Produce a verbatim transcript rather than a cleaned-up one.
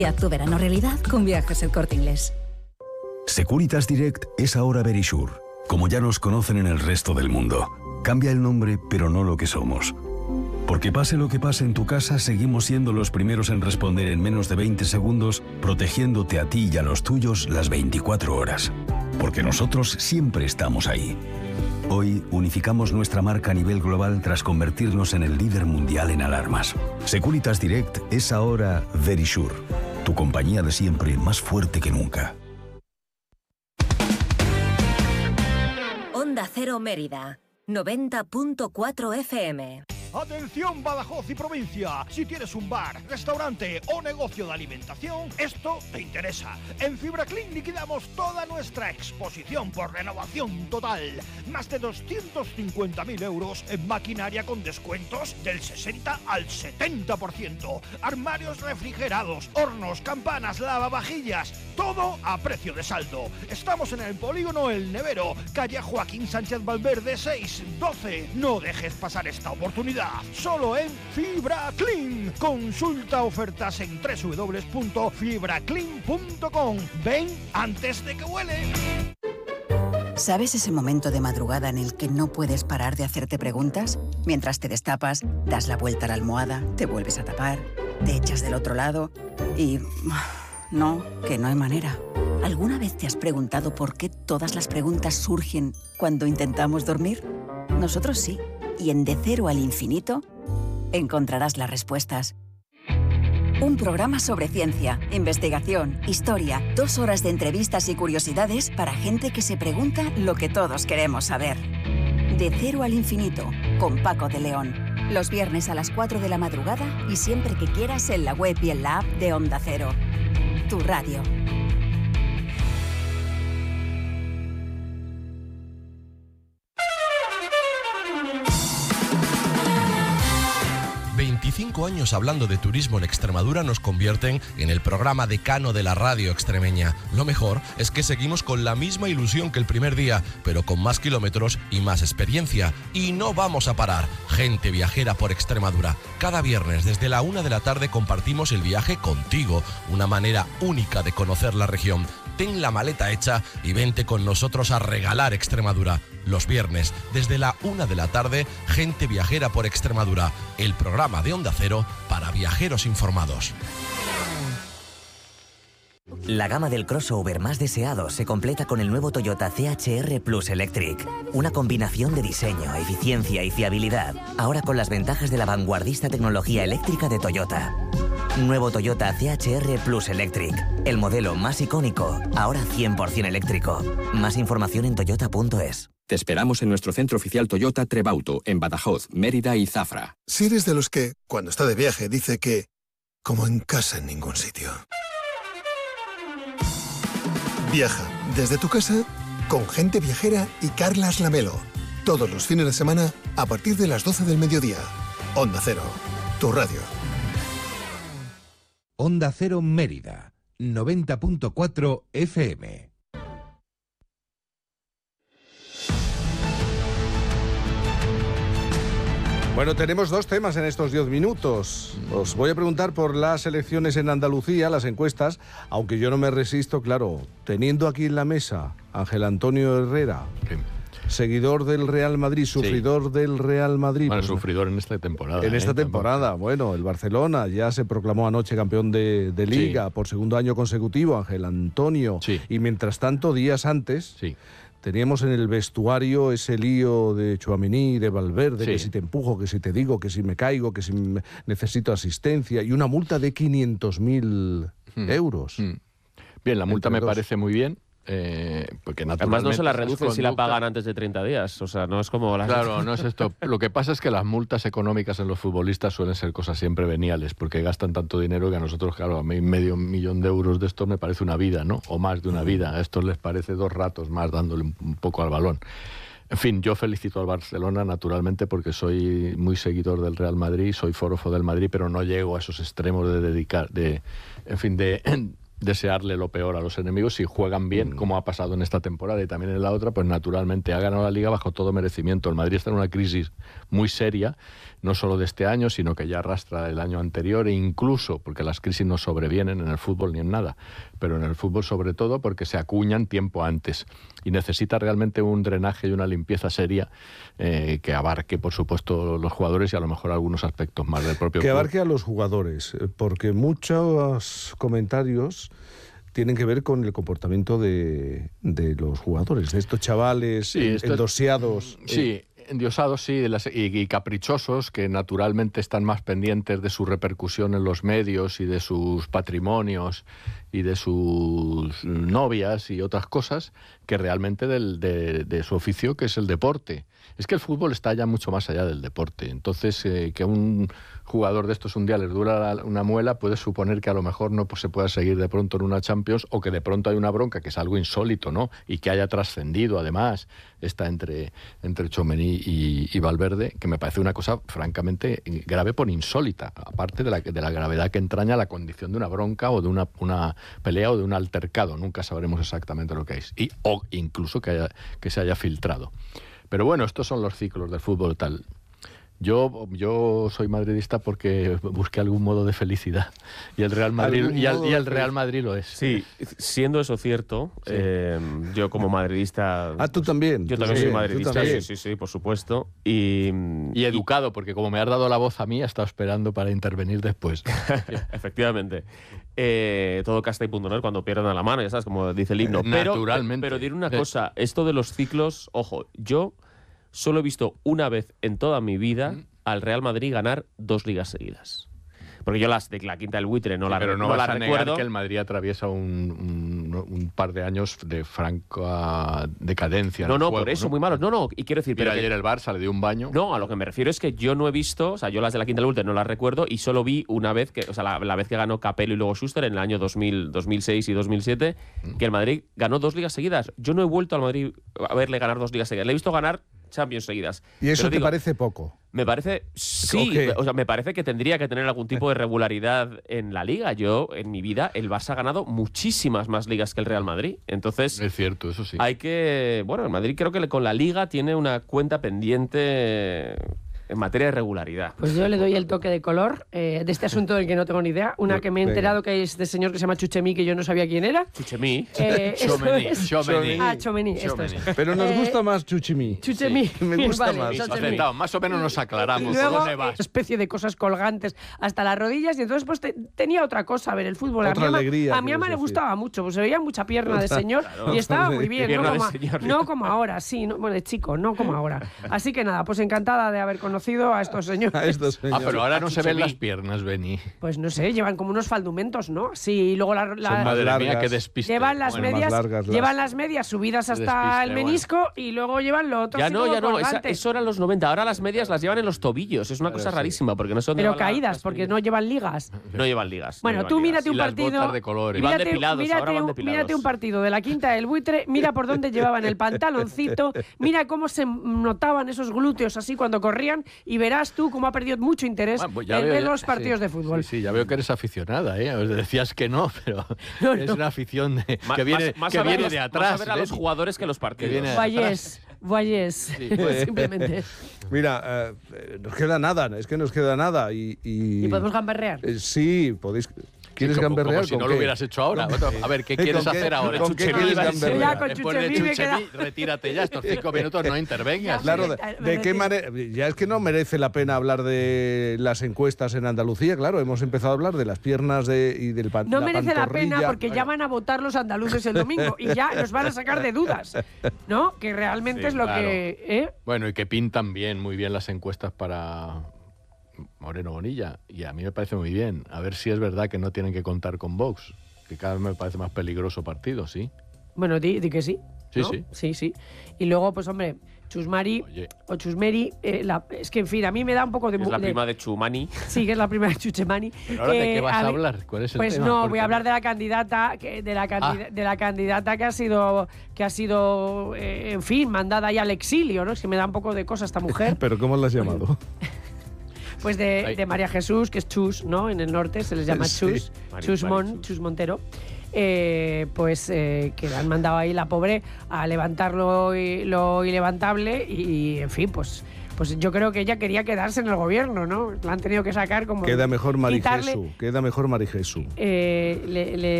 Y haz tu verano realidad con Viajes El Corte Inglés. Securitas Direct es ahora Verisure, como ya nos conocen en el resto del mundo. Cambia el nombre, pero no lo que somos. Porque pase lo que pase en tu casa, seguimos siendo los primeros en responder en menos de veinte segundos, protegiéndote a ti y a los tuyos las veinticuatro horas. Porque nosotros siempre estamos ahí. Hoy unificamos nuestra marca a nivel global tras convertirnos en el líder mundial en alarmas. Securitas Direct es ahora Verisure, tu compañía de siempre más fuerte que nunca. Onda Cero Mérida, noventa punto cuatro F M. Atención Badajoz y provincia, si tienes un bar, restaurante o negocio de alimentación, esto te interesa. En FibraClean liquidamos toda nuestra exposición por renovación total. Más de doscientos cincuenta mil euros en maquinaria con descuentos del sesenta al setenta por ciento. Armarios refrigerados, hornos, campanas, lavavajillas, todo a precio de saldo. Estamos en el Polígono El Nevero, calle Joaquín Sánchez Valverde seis doce. No dejes pasar esta oportunidad. Solo en FibraClean. Consulta ofertas en doble u doble u doble u punto fibraclean punto com. Ven antes de que huele. ¿Sabes ese momento de madrugada en el que no puedes parar de hacerte preguntas? Mientras te destapas, das la vuelta a la almohada, te vuelves a tapar, te echas del otro lado y... no, que no hay manera. ¿Alguna vez te has preguntado por qué todas las preguntas surgen cuando intentamos dormir? Nosotros sí. Y en De Cero al Infinito encontrarás las respuestas. Un programa sobre ciencia, investigación, historia, dos horas de entrevistas y curiosidades para gente que se pregunta lo que todos queremos saber. De Cero al Infinito, con Paco de León. Los viernes a las cuatro de la madrugada y siempre que quieras en la web y en la app de Onda Cero. Tu radio. veinticinco años hablando de turismo en Extremadura nos convierten en el programa decano de la radio extremeña. Lo mejor es que seguimos con la misma ilusión que el primer día, pero con más kilómetros y más experiencia. Y no vamos a parar. Gente viajera por Extremadura. Cada viernes desde la una de la tarde compartimos el viaje contigo, una manera única de conocer la región. Ten la maleta hecha y vente con nosotros a regalar Extremadura. Los viernes, desde la una de la tarde, Gente Viajera por Extremadura, el programa de Onda Cero para viajeros informados. La gama del crossover más deseado se completa con el nuevo Toyota C H R Plus Electric. Una combinación de diseño, eficiencia y fiabilidad. Ahora con las ventajas de la vanguardista tecnología eléctrica de Toyota. Nuevo Toyota C H R Plus Electric. El modelo más icónico, ahora cien por ciento eléctrico. Más información en toyota punto es. Te esperamos en nuestro centro oficial Toyota Trebauto, en Badajoz, Mérida y Zafra. Si eres de los que, cuando está de viaje, dice que como en casa en ningún sitio. Viaja desde tu casa con Gente Viajera y Carlas Lamelo. Todos los fines de semana a partir de las doce del mediodía. Onda Cero, tu radio. Onda Cero Mérida, noventa punto cuatro F M. Bueno, tenemos dos temas en estos diez minutos. Os voy a preguntar por las elecciones en Andalucía, las encuestas, aunque yo no me resisto, claro, teniendo aquí en la mesa Ángel Antonio Herrera, sí. Seguidor del Real Madrid, sufridor sí. del Real Madrid. Bueno, pues, sufridor en esta temporada. En ¿eh? esta temporada, Tampoco. Bueno, el Barcelona ya se proclamó anoche campeón de, de Liga sí. por segundo año consecutivo, Ángel Antonio. Sí. Y mientras tanto, días antes... Sí. Teníamos en el vestuario ese lío de Tchouaméni, de Valverde, sí. que si te empujo, que si te digo, que si me caigo, que si me necesito asistencia, y una multa de quinientos mil mm. euros. Mm. Bien, la multa me dos. parece muy bien. Eh, porque además no se la reducen conducta... si la pagan antes de treinta días, o sea, no es como las... Claro, no es esto. Lo que pasa es que las multas económicas en los futbolistas suelen ser cosas siempre veniales, porque gastan tanto dinero que a nosotros, claro, a mí medio millón de euros de esto me parece una vida, ¿no? O más de una vida. A estos les parece dos ratos más dándole un poco al balón. En fin, yo felicito al Barcelona, naturalmente, porque soy muy seguidor del Real Madrid, soy forofo del Madrid, pero no llego a esos extremos de dedicar, de, en fin, de... desearle lo peor a los enemigos. Si juegan bien, mm. como ha pasado en esta temporada y también en la otra, pues naturalmente ha ganado la Liga bajo todo merecimiento. El Madrid está en una crisis muy seria, no solo de este año, sino que ya arrastra el año anterior, e incluso, porque las crisis no sobrevienen en el fútbol ni en nada, pero en el fútbol sobre todo porque se acuñan tiempo antes, y necesita realmente un drenaje y una limpieza seria eh, que abarque, por supuesto, los jugadores y a lo mejor algunos aspectos más del propio que club. abarque a los jugadores, porque muchos comentarios tienen que ver con el comportamiento de, de los jugadores, de estos chavales sí, esto, endosiados. Sí, eh. endiosados, sí, y, y caprichosos, que naturalmente están más pendientes de su repercusión en los medios y de sus patrimonios y de sus novias y otras cosas, que realmente del, de, de su oficio, que es el deporte. Es que el fútbol está ya mucho más allá del deporte. Entonces, eh, que un jugador de estos un día les dura una muela, puede suponer que a lo mejor no pues, se pueda seguir de pronto en una Champions, o que de pronto hay una bronca, que es algo insólito, ¿no? Y que haya trascendido, además, está entre, entre Tchouaméni y, y Valverde, que me parece una cosa francamente grave por insólita, aparte de la, de la gravedad que entraña la condición de una bronca o de una, una pelea o de un altercado. Nunca sabremos exactamente lo que es. Y, o incluso que, haya, que se haya filtrado. Pero bueno, estos son los ciclos del fútbol tal. Yo, yo soy madridista porque busqué algún modo de felicidad, y el Real Madrid y el, y el Real Madrid lo es. Sí, siendo eso cierto, sí. eh, yo como madridista... Ah, tú también. Yo tú también sí, soy madridista, también. sí, sí, sí, por supuesto. Y, y educado, porque como me has dado la voz a mí, he estado esperando para intervenir después. Efectivamente. Eh, todo casta y punto, ¿no? Cuando pierden a la mano, ya sabes, como dice el himno. Pero, Naturalmente. Pero diré una cosa, esto de los ciclos, ojo, yo... solo he visto una vez en toda mi vida mm. al Real Madrid ganar dos ligas seguidas. Porque yo las de la quinta del buitre no sí, la pero no, no vas la a recuerdo. Negar que el Madrid atraviesa un, un, un par de años de franca decadencia. No, en no, el juego, por eso, ¿no? muy malos. No, no, y quiero decir... Pero pero ayer que, el Barça le dio un baño. No, a lo que me refiero es que yo no he visto... O sea, yo las de la quinta del buitre no las recuerdo, y solo vi una vez, que, o sea, la, la vez que ganó Capello y luego Schuster en el año dos mil, dos mil seis y dos mil siete, mm. que el Madrid ganó dos ligas seguidas. Yo no he vuelto al Madrid a verle ganar dos ligas seguidas. Le he visto ganar Champions seguidas. ¿Y eso Pero te digo, parece poco? Me parece, sí, okay. o sea, me parece que tendría que tener algún tipo de regularidad en la Liga. Yo, en mi vida, el Barça ha ganado muchísimas más ligas que el Real Madrid. Entonces, es cierto, eso sí. Hay que, bueno, el Madrid creo que con la Liga tiene una cuenta pendiente en materia de regularidad. Pues yo le doy el toque de color eh, de este asunto del que no tengo ni idea. Una que me he enterado que es de señor que se llama Tchouaméni, que yo no sabía quién era. Tchouaméni. Eh, Tchouaméni. Es... Tchouaméni. Ah, Tchouaméni. Esto es. Pero nos eh, gusta más Tchouaméni. Tchouaméni. Sí, me gusta vale, más. Aceptado. Más o menos nos aclaramos. Y luego, ¿Dónde vas? Una especie de cosas colgantes hasta las rodillas, y entonces pues te, tenía otra cosa a ver el fútbol. Otra a mi alegría, ama, a mi ama le gustaba mucho, pues se veía mucha pierna de señor claro. y estaba muy bien. No como, no como ahora, sí, no, bueno, de chico, no como ahora. Así que nada, pues encantada de haber conocido a estos señores. A estos señores. Ah, pero ahora no se ven las piernas, Beni. Pues no sé, llevan como unos faldumentos, ¿no? Sí, y luego la, la, Son madre mía, qué despiste. Llevan las bueno, medias, largas, las... llevan las medias subidas hasta despiste, el menisco, bueno. y luego llevan lo otro. Ya así no, como ya no, esa, colgante. eso eran los noventa. Ahora las medias las llevan en los tobillos. Es una cosa sí. rarísima, porque no son Pero caídas, la, porque no llevan ligas. No llevan ligas. Bueno, no tú ligas. mírate un y las partido. botas de colores. Y van mírate, depilados, mírate, ahora van depilados. Mírate un partido de la quinta del buitre, mira por dónde llevaban el pantaloncito, mira cómo se notaban esos glúteos así cuando corrían, y verás tú cómo ha perdido mucho interés bueno, pues en veo, ver los ya, partidos sí, de fútbol. Sí, sí, ya veo que eres aficionada, ¿eh? Os decías que no, pero no, es no. una afición de, más, que viene, más, que más viene los, de atrás. Más a ver a los jugadores que los partidos. Vallés, Vallés, sí. simplemente. Mira, eh, nos queda nada, es que nos queda nada. ¿Y, y... ¿Y podemos gamberrear? Eh, sí, podéis... ¿Quieres sí, como, gamberrear? Como si no qué? lo hubieras hecho ahora. A ver, ¿qué quieres hacer qué, ahora? ¿Con qué quieres gamberrear? Ya, con Tchouaméni queda... retírate ya, estos cinco minutos no intervengas. Claro, ¿de, de qué manera? Ya es que no merece la pena hablar de las encuestas en Andalucía, claro, hemos empezado a hablar de las piernas de, y del pan, No la merece pantorrilla. la pena porque ya van a votar los andaluces el domingo y ya nos van a sacar de dudas, ¿no? Que realmente sí, es lo claro. que... ¿eh? Bueno, y que pintan bien, muy bien las encuestas para... Moreno Bonilla, y a mí me parece muy bien. A ver si es verdad que no tienen que contar con Vox, que cada vez me parece más peligroso partido, ¿sí? Bueno, di, di que sí. Sí, ¿no? sí. Sí, sí. Y luego, pues hombre, Chusmari Oye. o Chusmeri, eh, la, es que en fin, a mí me da un poco de... Es la de, prima de Chumani. Sí, que es la prima de Chuchemani. ¿Pero ahora de eh, qué vas a, a hablar? ¿Cuál es el pues tema? no, Porque voy a hablar de la candidata, que, de, la candida, ah. de la candidata que ha sido, que ha sido eh, en fin, mandada ahí al exilio, ¿no? Es que me da un poco de cosa esta mujer. ¿Pero cómo la has llamado? Pues de, de María Jesús, que es Chus, ¿no? En el norte se les llama Sí. Chus, Mari- Chus, Mari Mon, Chus. Chus Montero. eh, pues eh, que le han mandado ahí la pobre a levantar lo, lo ilevantable y, en fin, pues... Pues yo creo que ella quería quedarse en el gobierno, ¿no? La han tenido que sacar como... Queda mejor Mari quitarle, Jesús, queda mejor Mari Jesús. Eh, le, le